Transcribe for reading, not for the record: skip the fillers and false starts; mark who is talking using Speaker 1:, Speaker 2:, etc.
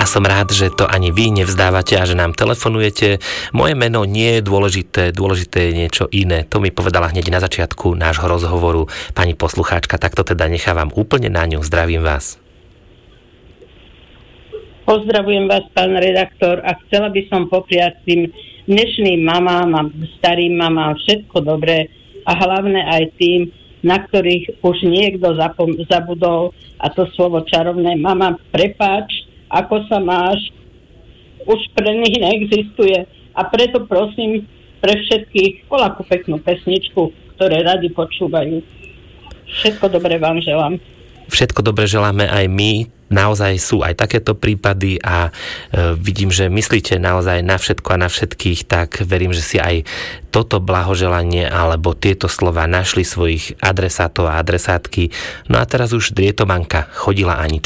Speaker 1: A som rád, že to ani vy nevzdávate a že nám telefonujete. Moje meno nie je dôležité je niečo iné. To mi povedala hneď na začiatku nášho rozhovoru pani poslucháčka, tak to teda nechávam úplne na ňu. Zdravím vás.
Speaker 2: Pozdravujem vás, pán redaktor, a chcela by som popriať tým dnešným mamám, starým mamám všetko dobré a hlavne aj tým, na ktorých už niekto zabudol, a to slovo čarovné: mama, prepáč, ako sa máš, už pre nich neexistuje. A preto prosím pre všetkých o takú peknú pesničku, ktoré radi počúvajú. Všetko dobré vám želám.
Speaker 1: Všetko dobre želáme aj my. Naozaj sú aj takéto prípady a vidím, že myslíte naozaj na všetko a na všetkých, tak verím, že si aj toto blahoželanie alebo tieto slova našli svojich adresátov a adresátky. No a teraz už drietomanka chodila Anička.